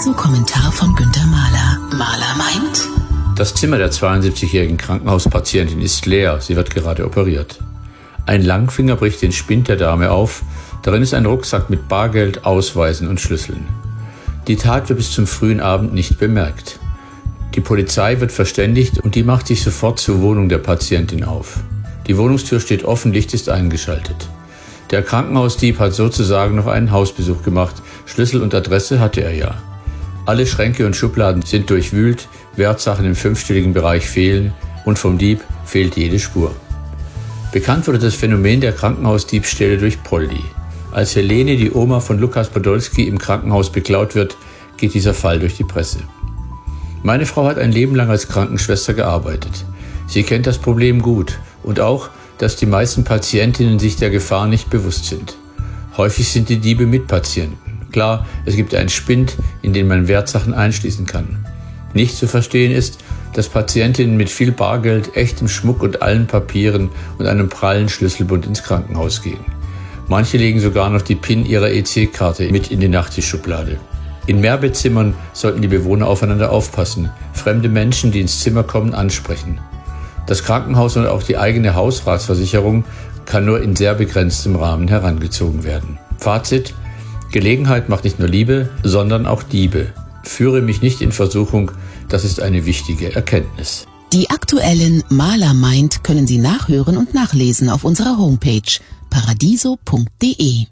Paradiso-Kommentar von Günter Mahler. Mahler meint: Das Zimmer der 72-jährigen Krankenhauspatientin ist leer, sie wird gerade operiert. Ein Langfinger bricht den Spind der Dame auf, darin ist ein Rucksack mit Bargeld, Ausweisen und Schlüsseln. Die Tat wird bis zum frühen Abend nicht bemerkt. Die Polizei wird verständigt und die macht sich sofort zur Wohnung der Patientin auf. Die Wohnungstür steht offen, Licht ist eingeschaltet. Der Krankenhausdieb hat sozusagen noch einen Hausbesuch gemacht. Schlüssel und Adresse hatte er ja. Alle Schränke und Schubladen sind durchwühlt, Wertsachen im 5-stelligen Bereich fehlen und vom Dieb fehlt jede Spur. Bekannt wurde das Phänomen der Krankenhausdiebstähle durch Poldi. Als Helene, die Oma von Lukas Podolski, im Krankenhaus beklaut wird, geht dieser Fall durch die Presse. Meine Frau hat ein Leben lang als Krankenschwester gearbeitet. Sie kennt das Problem gut und auch, dass die meisten Patientinnen sich der Gefahr nicht bewusst sind. Häufig sind die Diebe Mitpatienten. Klar, es gibt einen Spind, in den man Wertsachen einschließen kann. Nicht zu verstehen ist, dass Patientinnen mit viel Bargeld, echtem Schmuck und allen Papieren und einem prallen Schlüsselbund ins Krankenhaus gehen. Manche legen sogar noch die PIN ihrer EC-Karte mit in die Nachttischschublade. In Mehrbettzimmern sollten die Bewohner aufeinander aufpassen, fremde Menschen, die ins Zimmer kommen, ansprechen. Das Krankenhaus und auch die eigene Hausratsversicherung kann nur in sehr begrenztem Rahmen herangezogen werden. Fazit: Gelegenheit macht nicht nur Liebe, sondern auch Diebe. Führe mich nicht in Versuchung, das ist eine wichtige Erkenntnis. Die aktuellen Mahler meint können Sie nachhören und nachlesen auf unserer Homepage paradiso.de.